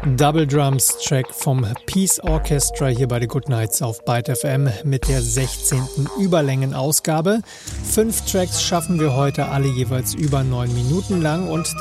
Double Drums Track vom Peace Orchestra hier bei The Good Nights auf Byte FM mit der 16. Überlängenausgabe. 5 Tracks schaffen wir heute alle jeweils über 9 Minuten lang und